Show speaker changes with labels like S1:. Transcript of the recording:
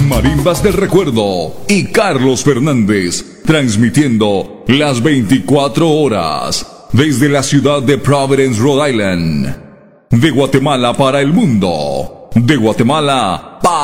S1: Marimbas del Recuerdo y Carlos Fernández, transmitiendo las 24 horas desde la ciudad de Providence, Rhode Island, de Guatemala para el mundo, de Guatemala para